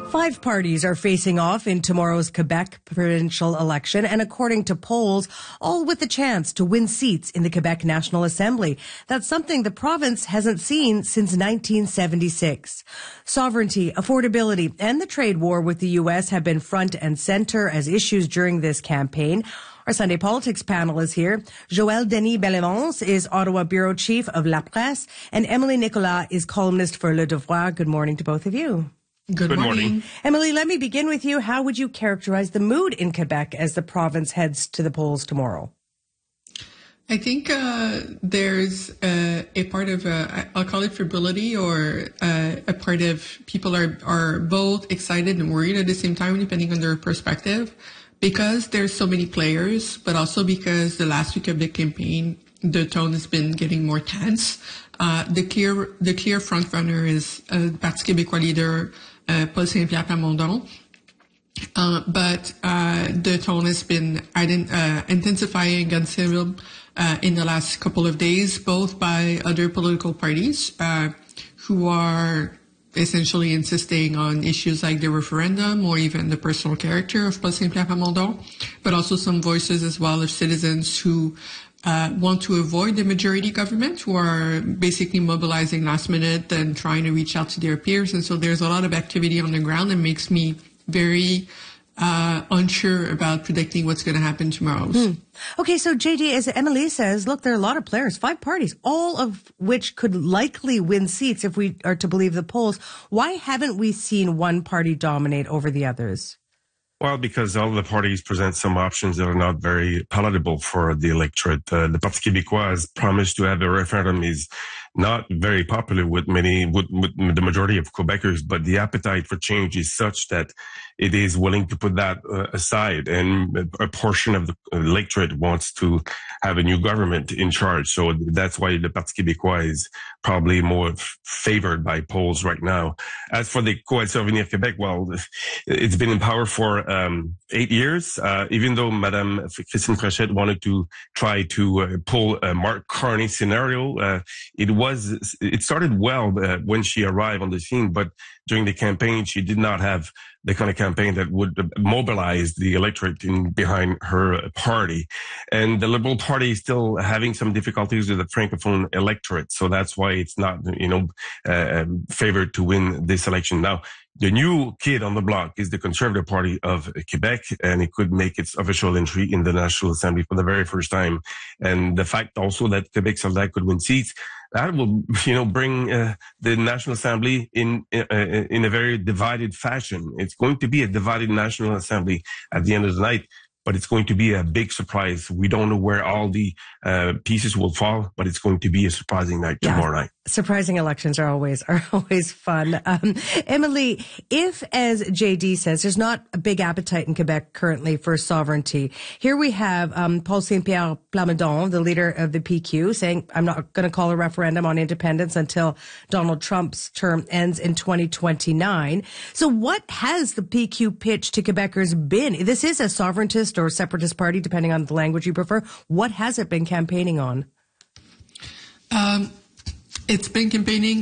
Five parties are facing off in tomorrow's Quebec provincial election, and according to polls, all with the chance to win seats in the Quebec National Assembly. That's something the province hasn't seen since 1976. Sovereignty, affordability, and the trade war with the U.S. have been front and center as issues during this campaign. Our Sunday Politics panel is here. Joël Denis Bellemont is Ottawa Bureau Chief of La Presse, and Emily Nicolas is columnist for Le Devoir. Good morning to both of you. Good morning. Emily, let me begin with you. How would you characterize the mood in Quebec as the province heads to the polls tomorrow? I think there's a part of, I'll call it febrility, or a part of people are both excited and worried at the same time, depending on their perspective, because there's so many players, but also because the last week of the campaign, the tone has been getting more tense. The clear front runner is Parti québécois leader Paul Saint-Pierre Plamondon. But the tone has been intensifying and civil in the last couple of days, both by other political parties who are essentially insisting on issues like the referendum or even the personal character of Paul Saint-Pierre Plamondon, but also some voices as well of citizens who want to avoid the majority government, who are basically mobilizing last minute and trying to reach out to their peers. And so there's a lot of activity on the ground that makes me very unsure about predicting what's going to happen tomorrow. Okay, so JD, as Emily says, look, there are a lot of players, 5 parties, all of which could likely win seats if we are to believe the polls. Why haven't we seen one party dominate over the others? Well, because all the parties present some options that are not very palatable for the electorate. The Parti québécois has promised to have a referendum is not very popular with the majority of Quebecers, but the appetite for change is such that it is willing to put that aside. And a portion of the electorate wants to have a new government in charge. So that's why the Parti québécois is probably more favored by polls right now. As for the Coalition Avenir Québec, well, it's been in power for 8 years, even though Madame Christine Frechette wanted to try to pull a Mark Carney scenario. It started well when she arrived on the scene, but during the campaign, she did not have the kind of campaign that would mobilize the electorate behind her party. And the Liberal Party is still having some difficulties with the Francophone electorate. So that's why it's not, favored to win this election. Now, the new kid on the block is the Conservative Party of Quebec, and it could make its official entry in the National Assembly for the very first time. And the fact also that Quebec Solidaire could win seats, that will, bring the National Assembly in a very divided fashion. It's going to be a divided National Assembly at the end of the night, but it's going to be a big surprise. We don't know where all the pieces will fall, but it's going to be a surprising night tomorrow night. Surprising elections are always fun. Emily, if, as JD says, there's not a big appetite in Quebec currently for sovereignty, here we have Paul Saint-Pierre Plamondon, the leader of the PQ, saying, I'm not going to call a referendum on independence until Donald Trump's term ends in 2029. So what has the PQ pitch to Quebecers been? This is a sovereigntist or separatist party, depending on the language you prefer. What has it been campaigning on? It's been campaigning